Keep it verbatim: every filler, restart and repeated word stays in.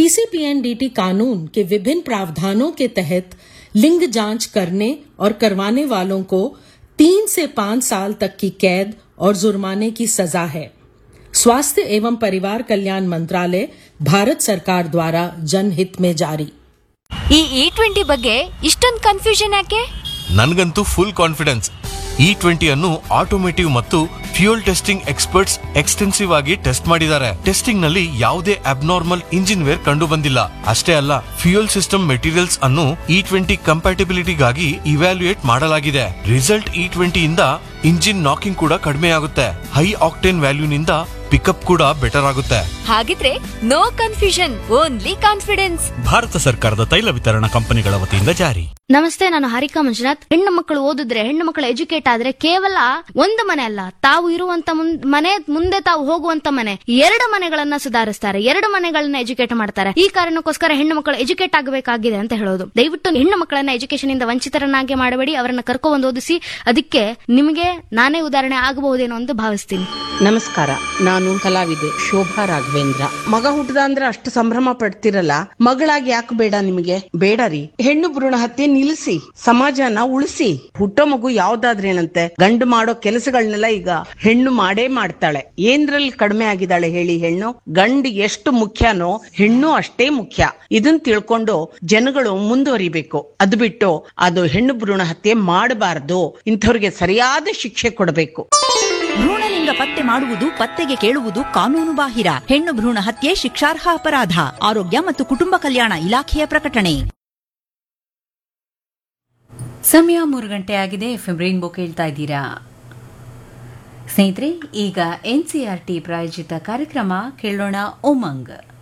PCPNDT कानून के विभिन्न प्रावधानों के तहत लिंग जांच करने और करवाने वालों को तीन से पांच साल तक की कैद और जुर्माने की सजा है। स्वास्थ्य एवं परिवार कल्याण मंत्रालय, भारत सरकार द्वारा जनहित में जारी। ಈ ಇ ಟ್ವೆಂಟಿ ಬಗ್ಗೆ ಇಷ್ಟೊಂದು ಕನ್ಫ್ಯೂಷನ್ ಯಾಕೆ? ನನ್ಗಂತೂ ಫುಲ್ ಕಾನ್ಫಿಡೆನ್ಸ್. ಇ ಟ್ವೆಂಟಿ ಅನ್ನು ಆಟೋಮೇಟಿವ್ ಮತ್ತು ಫ್ಯೂಯಲ್ ಟೆಸ್ಟಿಂಗ್ ಎಕ್ಸ್ಪರ್ಟ್ಸ್ ಎಕ್ಸ್ಟೆನ್ಸಿವ್ ಆಗಿ ಟೆಸ್ಟ್ ಮಾಡಿದ್ದಾರೆ. ಟೆಸ್ಟಿಂಗ್ ನಲ್ಲಿ ಯಾವುದೇ ಅಬ್ನಾರ್ಮಲ್ ಇಂಜಿನ್ ವೇರ್ ಕಂಡು ಬಂದಿಲ್ಲ. ಅಷ್ಟೇ ಅಲ್ಲ, ಫ್ಯೂಯಲ್ ಸಿಸ್ಟಮ್ ಮೆಟೀರಿಯಲ್ಸ್ ಅನ್ನು ಇ ಟ್ವೆಂಟಿ ಕಂಪ್ಯಾಟಿಬಿಲಿಟಿಗಾಗಿ ಇವ್ಯಾಲ್ಯೂಯೇಟ್ ಮಾಡಲಾಗಿದೆ. ರಿಸಲ್ಟ್ ಇ ಟ್ವೆಂಟಿ ಇಂದ ಇಂಜಿನ್ ನಾಕಿಂಗ್ ಕೂಡ ಕಡಿಮೆ ಆಗುತ್ತೆ. ಹೈ ಆಕ್ಟೇನ್ ವ್ಯಾಲ್ಯೂನಿಂದ ಪಿಕಪ್ ಕೂಡ ಬೆಟರ್ ಆಗುತ್ತೆ. ಹಾಗಿದ್ರೆ no confusion, only confidence. Bharat ಸರ್ಕಾರದ ತೈಲ ವಿತರಣಾ ಕಂಪನಿಗಳ ವತಿಯಿಂದ ಜಾರಿ. ನಮಸ್ತೆ, ನಾನು ಹಾರಿಕಾ ಮಂಜುನಾಥ್. ಹೆಣ್ಣು ಮಕ್ಕಳು ಓದಿದ್ರೆ, ಹೆಣ್ಣು ಮಕ್ಕಳು ಎಜುಕೇಟ್ ಆದ್ರೆ ಕೇವಲ ಒಂದು ಮನೆ ಅಲ್ಲ, ತಾವು ಇರುವಂತ ಮನೆ ಮುಂದೆ ತಾವು ಹೋಗುವಂತ ಮನೆ, ಎರಡು ಮನೆಗಳನ್ನ ಸುಧಾರಿಸ್ತಾರೆ, ಎರಡು ಮನೆಗಳನ್ನ ಎಜುಕೇಟ್ ಮಾಡ್ತಾರೆ. ಈ ಕಾರಣಕ್ಕೋಸ್ಕರ ಹೆಣ್ಣು ಮಕ್ಕಳು ಎಜುಕೇಟ್ ಆಗಬೇಕಾಗಿದೆ ಅಂತ ಹೇಳೋದು. ದಯವಿಟ್ಟು ಹೆಣ್ಣು ಮಕ್ಕಳನ್ನ ಎಜುಕೇಶನ್ ಇಂದ ವಂಚಿತರನ್ನಾಗಿ ಮಾಡಬೇಡಿ, ಅವರನ್ನ ಕರ್ಕೊಂಡ್ ಓದಿಸಿ. ಅದಕ್ಕೆ ನಿಮಗೆ ನಾನೇ ಉದಾಹರಣೆ ಆಗಬಹುದೇನೋ ಅಂತ ಭಾವಿಸ್ತೀನಿ. ನಮಸ್ಕಾರ, ನಾನು ಕಲಾವಿದೆ ಶೋಭಾ ರಾಘವೇಂದ್ರ. ಮಗ ಹುಟ್ಟದ ಅಂದ್ರೆ ಅಷ್ಟು ಸಂಭ್ರಮ ಪಡ್ತಿರಲ್ಲ, ಮಗಳಾಗಿ ಯಾಕೆ ಬೇಡ ನಿಮಗೆ? ಬೇಡ ರೀ, ಹೆಣ್ಣು ಭ್ರೂಣ ಹತ್ಯೆ ನಿಲ್ಲಿಸಿ, ಸಮಾಜನ ಉಳಿಸಿ. ಹುಟ್ಟೋ ಮಗು ಯಾವ್ದಾದ್ರೇನಂತೆ, ಗಂಡು ಮಾಡೋ ಕೆಲಸಗಳನ್ನೆಲ್ಲ ಈಗ ಹೆಣ್ಣು ಮಾಡೇ ಮಾಡ್ತಾಳೆ. ಏನ್ರಲ್ಲಿ ಕಡಿಮೆ ಆಗಿದ್ದಾಳೆ ಹೇಳಿ? ಹೆಣ್ಣು ಗಂಡು ಎಷ್ಟು ಮುಖ್ಯನೋ ಹೆಣ್ಣು ಅಷ್ಟೇ ಮುಖ್ಯ. ಇದನ್ ತಿಳ್ಕೊಂಡು ಜನಗಳು ಮುಂದುವರಿಬೇಕು. ಅದು ಬಿಟ್ಟು ಅದು ಹೆಣ್ಣು ಭ್ರೂಣ ಹತ್ಯೆ ಮಾಡಬಾರದು, ಇಂಥವ್ರಿಗೆ ಸರಿಯಾದ ಶಿಕ್ಷೆ ಕೊಡಬೇಕು. ಭ್ರೂಣಲಿಂಗ ಪತ್ತೆ ಮಾಡುವುದು, ಪತ್ತೆಗೆ ಕೇಳುವುದು ಕಾನೂನು ಬಾಹಿರ. ಹೆಣ್ಣು ಭ್ರೂಣ ಹತ್ಯೆ ಶಿಕ್ಷಾರ್ಹ ಅಪರಾಧ. ಆರೋಗ್ಯ ಮತ್ತು ಕುಟುಂಬ ಕಲ್ಯಾಣ ಇಲಾಖೆಯ ಪ್ರಕಟಣೆ. ಸಮಯ ಮೂರು ಗಂಟೆ ಆಗಿದೆ. ಎಫ್ ಎಂ ರೈನ್ಬೋ ಕೇಳ್ತಾ ಇದ್ದೀರಾ ಸ್ನೇಹಿತರೆ. ಈಗ ಎನ್ಸಿಆರ್ಟಿ ಪ್ರಾಯೋಜಿತ ಕಾರ್ಯಕ್ರಮ ಕೇಳೋಣ, ಉಮಂಗ್.